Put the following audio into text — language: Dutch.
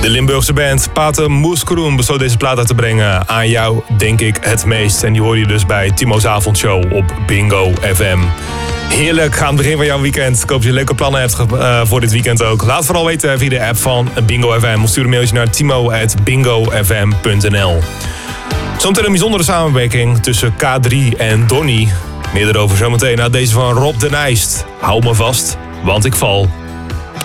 De Limburgse band Pater Moeskroen besloot deze plaat uit te brengen. Aan jou denk ik het meest. En die hoor je dus bij Timo's avondshow op Bingo FM. Heerlijk, aan het begin van jouw weekend. Ik hoop dat je leuke plannen hebt voor dit weekend ook. Laat vooral weten via de app van Bingo FM. Of stuur een mailtje naar timo@bingofm.nl. Zometeen een bijzondere samenwerking tussen K3 en Donny. Meer erover zometeen na deze van Rob de Nijst. Hou me vast, want ik val.